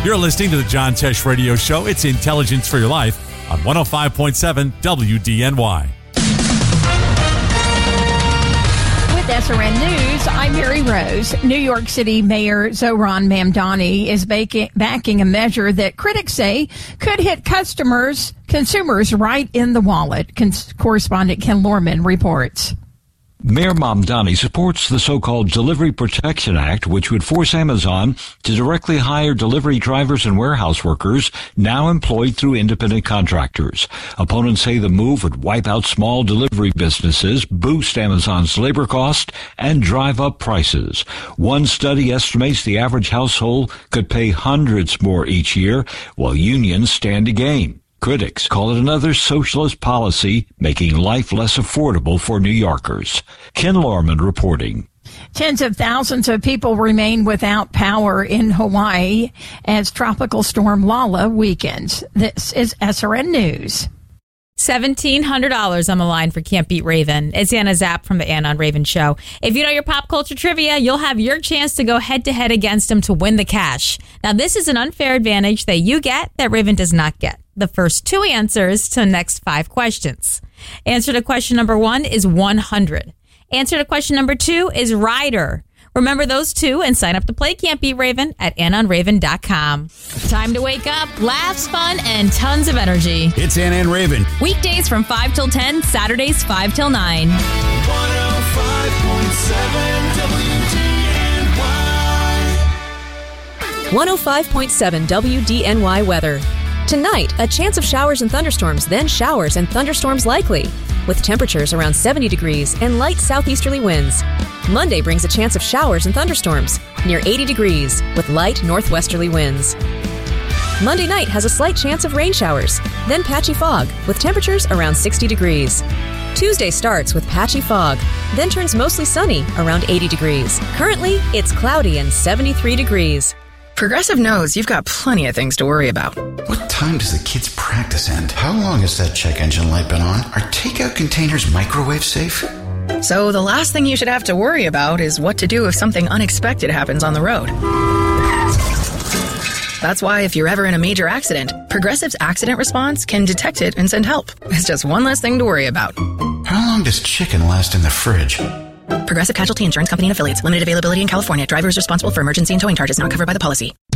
You're listening to the John Tesh Radio Show. It's Intelligence for Your Life on 105.7 WDNY. SRN News, I'm Mary Rose. New York City Mayor Zohran Mamdani is backing a measure that critics say could hit consumers right in the wallet. Correspondent Ken Lorman reports. Mayor Mamdani supports the so-called Delivery Protection Act, which would force Amazon to directly hire delivery drivers and warehouse workers now employed through independent contractors. Opponents say the move would wipe out small delivery businesses, boost Amazon's labor cost, and drive up prices. One study estimates the average household could pay hundreds more each year, while unions stand to gain. Critics call it another socialist policy, making life less affordable for New Yorkers. Ken Lorman reporting. Tens of thousands of people remain without power in Hawaii as Tropical Storm Lala weakens. This is SRN News. $1,700 on the line for Can't Beat Raven. It's Anna Zapp from the Anna and Raven Show. If you know your pop culture trivia, you'll have your chance to go head-to-head against him to win the cash. Now, this is an unfair advantage that you get that Raven does not get. The first two answers to the next 5 questions. Answer to question number 1 is 100. Answer to question number 2 is rider. Remember those two and sign up to play Can't Beat Raven at AnnaandRaven.com. Time to wake up, laughs, fun, and tons of energy. It's Anna and Raven. Weekdays from 5 till 10, Saturdays 5 till 9. 105.7 WDNY. 105.7 WDNY weather. Tonight, a chance of showers and thunderstorms, then showers and thunderstorms likely, with temperatures around 70 degrees and light southeasterly winds. Monday brings a chance of showers and thunderstorms, near 80 degrees, with light northwesterly winds. Monday night has a slight chance of rain showers, then patchy fog, with temperatures around 60 degrees. Tuesday starts with patchy fog, then turns mostly sunny, around 80 degrees. Currently, it's cloudy and 73 degrees. Progressive knows you've got plenty of things to worry about. What time does the kids' practice end? How long has that check engine light been on? Are takeout containers microwave safe? So the last thing you should have to worry about is what to do if something unexpected happens on the road. That's why if you're ever in a major accident, Progressive's accident response can detect it and send help. It's just one less thing to worry about. How long does chicken last in the fridge? Progressive Casualty Insurance Company and Affiliates. Limited availability in California. Driver is responsible for emergency and towing charges not covered by the policy.